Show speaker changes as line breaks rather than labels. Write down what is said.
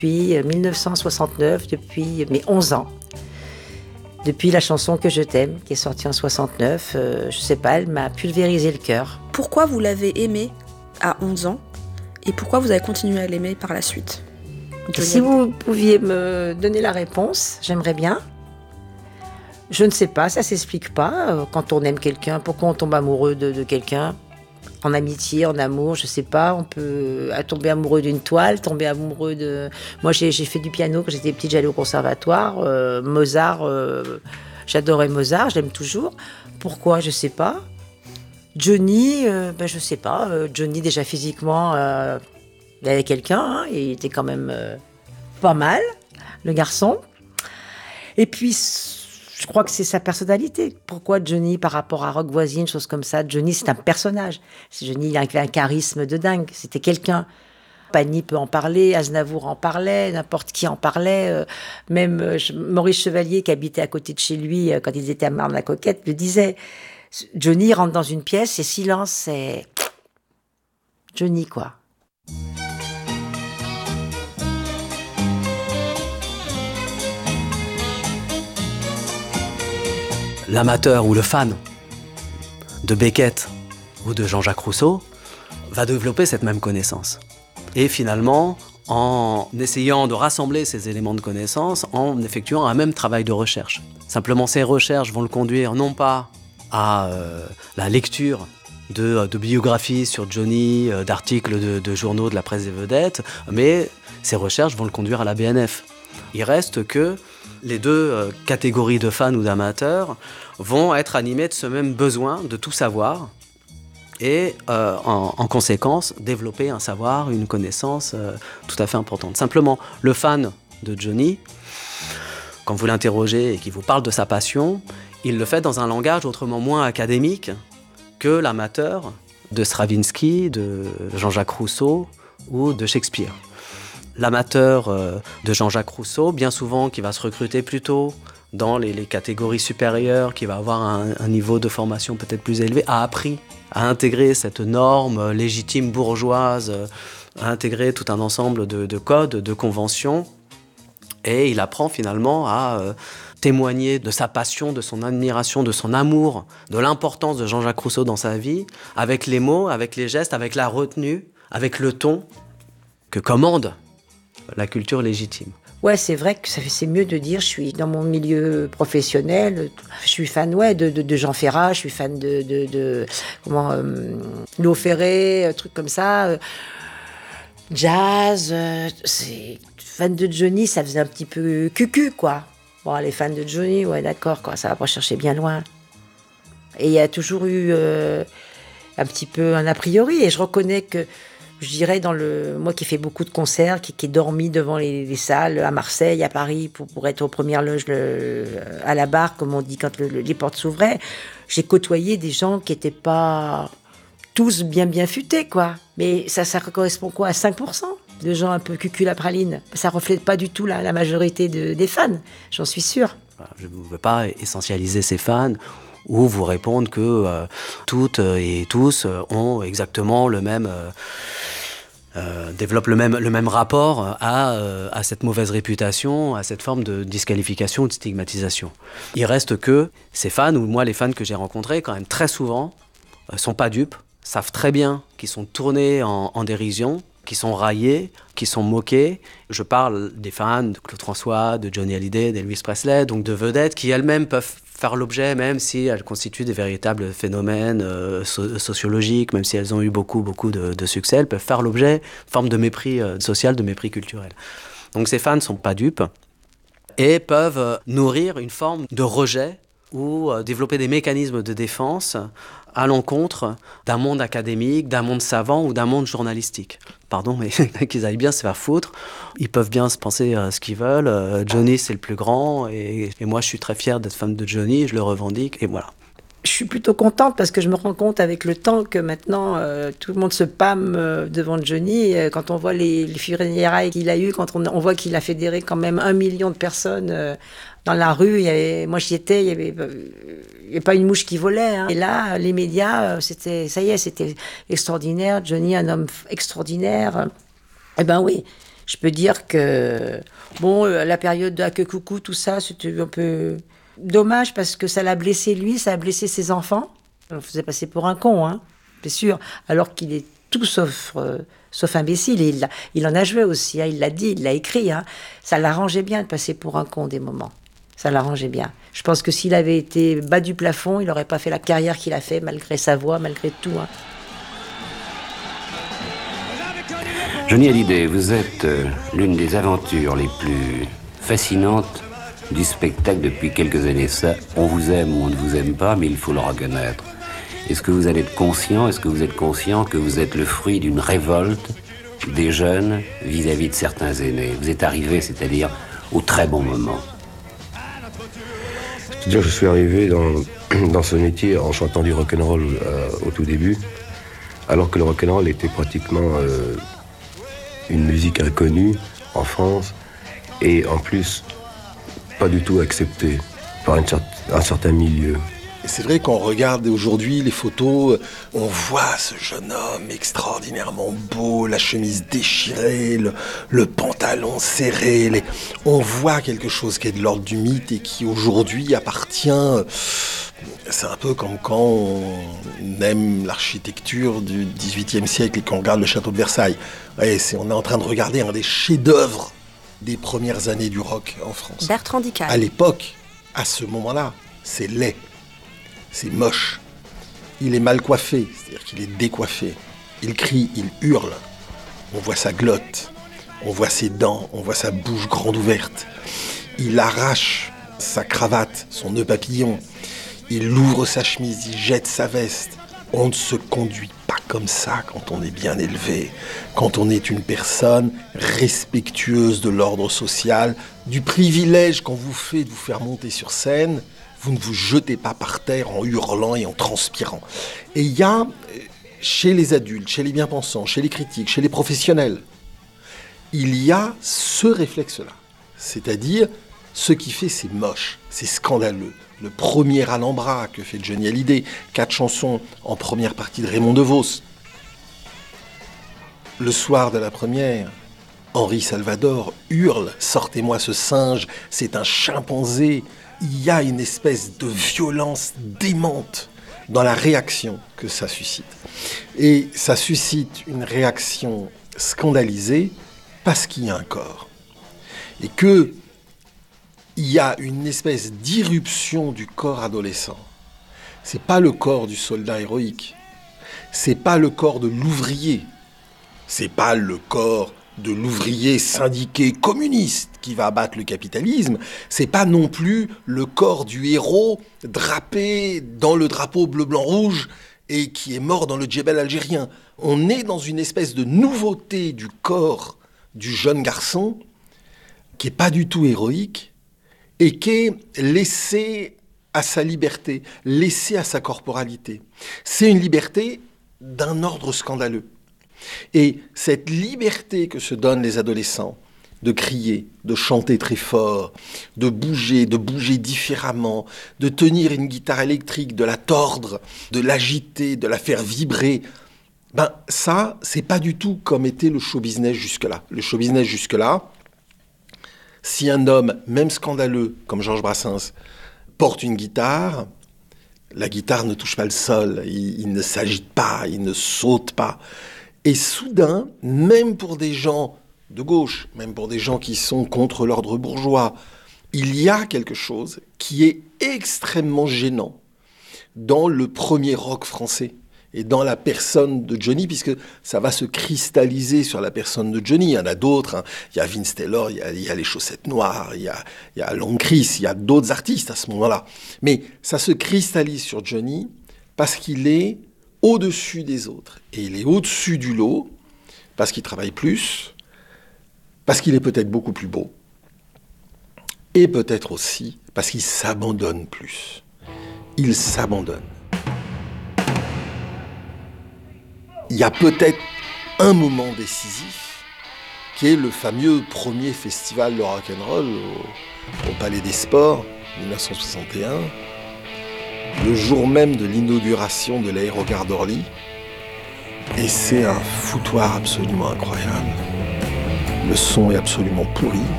Depuis 1969, depuis mes 11 ans. Depuis la chanson Que je t'aime, qui est sortie en 69, je sais pas, elle m'a pulvérisé le cœur.
Pourquoi vous l'avez aimé à 11 ans et pourquoi vous avez continué à l'aimer par la suite?
Si vous pouviez me donner la réponse, j'aimerais bien. Je ne sais pas, ça s'explique pas. Quand on aime quelqu'un, pourquoi on tombe amoureux de quelqu'un? En amitié, en amour, je sais pas. On peut tomber amoureux d'une toile, tomber amoureux de... Moi, j'ai fait du piano quand j'étais petite, j'allais au conservatoire. Mozart, j'adorais Mozart, je l'aime toujours. Pourquoi? Je sais pas. Johnny, je sais pas. Johnny, déjà physiquement, il avait quelqu'un, hein, il était quand même pas mal, le garçon. Et puis, je crois que c'est sa personnalité. Pourquoi Johnny par rapport à Rock Voisine, choses comme ça? Johnny, c'est un personnage. Johnny, il avait un charisme de dingue. C'était quelqu'un. Pagny peut en parler, Aznavour en parlait, n'importe qui en parlait. Même Maurice Chevalier, qui habitait à côté de chez lui quand ils étaient à Marne-la-Coquette, le disait. Johnny rentre dans une pièce, c'est silence, c'est... Johnny, quoi.
L'amateur ou le fan de Beckett ou de Jean-Jacques Rousseau va développer cette même connaissance. Et finalement, en essayant de rassembler ces éléments de connaissance, en effectuant un même travail de recherche. Simplement, ces recherches vont le conduire non pas à la lecture de biographies sur Johnny, d'articles de journaux de la presse des vedettes, mais ces recherches vont le conduire à la BNF. Il reste que les deux catégories de fans ou d'amateurs vont être animés de ce même besoin de tout savoir et en conséquence développer un savoir, une connaissance tout à fait importante. Simplement, le fan de Johnny, quand vous l'interrogez et qu'il vous parle de sa passion, il le fait dans un langage autrement moins académique que l'amateur de Stravinsky, de Jean-Jacques Rousseau ou de Shakespeare. L'amateur de Jean-Jacques Rousseau, bien souvent, qui va se recruter plutôt dans les catégories supérieures, qui va avoir un niveau de formation peut-être plus élevé, a appris à intégrer cette norme légitime bourgeoise, à intégrer tout un ensemble de codes, de conventions, et il apprend finalement à témoigner de sa passion, de son admiration, de son amour, de l'importance de Jean-Jacques Rousseau dans sa vie, avec les mots, avec les gestes, avec la retenue, avec le ton que commande la culture légitime.
Ouais, c'est vrai que c'est mieux de dire, je suis dans mon milieu professionnel, je suis fan de Jean Ferrat, je suis fan de Léo Ferré, trucs comme ça, jazz, c'est fan de Johnny, ça faisait un petit peu cucu, quoi. Bon, les fans de Johnny, ouais, d'accord, quoi, ça va pas chercher bien loin. Et il y a toujours eu un petit peu un a priori, et je reconnais que je dirais moi qui fais beaucoup de concerts, qui ai dormi devant les salles à Marseille, à Paris, pour être aux premières loges à la barre, comme on dit quand les portes s'ouvraient, j'ai côtoyé des gens qui n'étaient pas tous bien futés, quoi. Mais ça correspond quoi à 5% de gens un peu cucul à praline. Ça reflète pas du tout la majorité des fans, j'en suis sûre.
Je ne veux pas essentialiser ces fans ou vous répondre que toutes et tous ont exactement le même... développent le même rapport à cette mauvaise réputation, à cette forme de disqualification ou de stigmatisation. Il reste que ces fans, ou moi les fans que j'ai rencontrés, quand même très souvent, sont pas dupes, savent très bien qu'ils sont tournés en dérision, qui sont raillés, qui sont moqués. Je parle des fans de Claude François, de Johnny Hallyday, d'Elvis Presley, donc de vedettes qui elles-mêmes peuvent faire l'objet, même si elles constituent des véritables phénomènes sociologiques, même si elles ont eu beaucoup de succès, elles peuvent faire l'objet d'une forme de mépris social, de mépris culturel. Donc ces fans ne sont pas dupes et peuvent nourrir une forme de rejet ou développer des mécanismes de défense à l'encontre d'un monde académique, d'un monde savant ou d'un monde journalistique. Pardon, mais qu'ils aillent bien se faire foutre. Ils peuvent bien se penser ce qu'ils veulent. Johnny, c'est le plus grand. Et moi, je suis très fier d'être fan de Johnny. Je le revendique. Et voilà.
Je suis plutôt contente parce que je me rends compte avec le temps que maintenant, tout le monde se pâme devant Johnny. Quand on voit les funérailles qu'il a eues, quand on voit qu'il a fédéré quand même 1 million de personnes dans la rue. Moi, j'y étais, il y avait pas une mouche qui volait. Hein. Et là, les médias, c'était extraordinaire. Johnny, un homme extraordinaire. Eh ben oui, Je peux dire que, bon, la période de Haque Coucou, tout ça, c'était un peu dommage parce que ça l'a blessé lui, ça a blessé ses enfants. On le faisait passer pour un con, hein, c'est sûr. Alors qu'il est tout sauf imbécile. Et il en a joué aussi, hein, il l'a dit, il l'a écrit. Hein. Ça l'arrangeait bien de passer pour un con des moments. Ça l'arrangeait bien. Je pense que s'il avait été bas du plafond, il n'aurait pas fait la carrière qu'il a fait, malgré sa voix, malgré tout. Hein.
Johnny Hallyday, vous êtes l'une des aventures les plus fascinantes du spectacle depuis quelques années. Ça, on vous aime ou on ne vous aime pas, mais il faut le reconnaître. Est-ce que vous allez être conscient, est-ce que vous êtes conscient que vous êtes le fruit d'une révolte des jeunes vis-à-vis de certains aînés? Vous êtes arrivé, c'est-à-dire, au très bon moment.
C'est-à-dire que je suis arrivé dans ce métier en chantant du rock'n'roll au tout début, alors que le rock'n'roll était pratiquement une musique inconnue en France et en plus pas du tout acceptée par un certain milieu.
Et c'est vrai qu'on regarde aujourd'hui les photos, on voit ce jeune homme extraordinairement beau, la chemise déchirée, le pantalon serré. On voit quelque chose qui est de l'ordre du mythe et qui aujourd'hui appartient. C'est un peu comme quand on aime l'architecture du XVIIIe siècle et qu'on regarde le château de Versailles. Ouais, on est en train de regarder un des chefs-d'œuvre des premières années du rock en France.
Bertrand Dical.
À l'époque, à ce moment-là, c'est laid. C'est moche. Il est mal coiffé, c'est-à-dire qu'il est décoiffé. Il crie, il hurle. On voit sa glotte, on voit ses dents, on voit sa bouche grande ouverte. Il arrache sa cravate, son nœud papillon. Il ouvre sa chemise, il jette sa veste. On ne se conduit pas comme ça quand on est bien élevé, quand on est une personne respectueuse de l'ordre social, du privilège qu'on vous fait de vous faire monter sur scène. Vous ne vous jetez pas par terre en hurlant et en transpirant. Et il y a, chez les adultes, chez les bien-pensants, chez les critiques, chez les professionnels, il y a ce réflexe-là. C'est-à-dire, ce qui fait, c'est moche, c'est scandaleux. Le premier Alhambra que fait Johnny Hallyday, 4 chansons en première partie de Raymond DeVos. Le soir de la première, Henri Salvador hurle « Sortez-moi ce singe, c'est un chimpanzé ». Il y a une espèce de violence démente dans la réaction que ça suscite. Et ça suscite une réaction scandalisée parce qu'il y a un corps. Et qu'il y a une espèce d'irruption du corps adolescent. C'est pas le corps du soldat héroïque. C'est pas le corps de l'ouvrier. C'est pas le corps de l'ouvrier syndiqué communiste qui va abattre le capitalisme, c'est pas non plus le corps du héros drapé dans le drapeau bleu-blanc-rouge et qui est mort dans le djebel algérien. On est dans une espèce de nouveauté du corps du jeune garçon qui est pas du tout héroïque et qui est laissé à sa liberté, laissé à sa corporalité. C'est une liberté d'un ordre scandaleux. Et cette liberté que se donnent les adolescents, de crier, de chanter très fort, de bouger différemment, de tenir une guitare électrique, de la tordre, de l'agiter, de la faire vibrer, ça, c'est pas du tout comme était le show business jusque-là. Le show business jusque-là, si un homme, même scandaleux, comme Georges Brassens, porte une guitare, la guitare ne touche pas le sol, il ne s'agite pas, il ne saute pas. Et soudain, même pour des gens de gauche, même pour des gens qui sont contre l'ordre bourgeois, il y a quelque chose qui est extrêmement gênant dans le premier rock français et dans la personne de Johnny, puisque ça va se cristalliser sur la personne de Johnny. Il y en a d'autres, hein. Il y a Vince Taylor, il y a les Chaussettes Noires, il y a Long Chris, il y a d'autres artistes à ce moment-là. Mais ça se cristallise sur Johnny parce qu'il est au-dessus des autres. Et il est au-dessus du lot parce qu'il travaille plus, parce qu'il est peut-être beaucoup plus beau, et peut-être aussi parce qu'il s'abandonne plus. Il s'abandonne. Il y a peut-être un moment décisif qui est le fameux premier festival de rock'n'roll au Palais des Sports, 1961, le jour même de l'inauguration de l'aérogare d'Orly. Et c'est un foutoir absolument incroyable. Le son est absolument pourri.